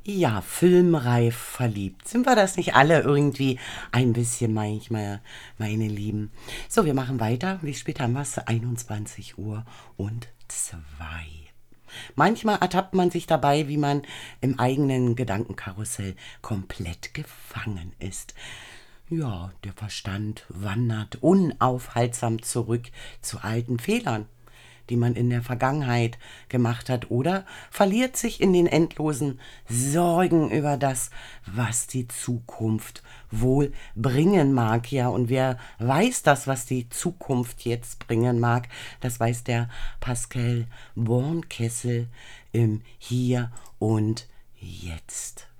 Ja, filmreif verliebt. Sind wir das nicht alle irgendwie ein bisschen manchmal, meine Lieben? So, wir machen weiter. Wie spät haben wir es? 21 Uhr und 2. Manchmal ertappt man sich dabei, wie man im eigenen Gedankenkarussell komplett gefangen ist. Ja, der Verstand wandert unaufhaltsam zurück zu alten Fehlern, die man in der Vergangenheit gemacht hat, oder verliert sich in den endlosen Sorgen über das, was die Zukunft wohl bringen mag. Ja, und wer weiß das, was die Zukunft jetzt bringen mag? Das weiß der Pascal Bornkessel im Hier und Jetzt.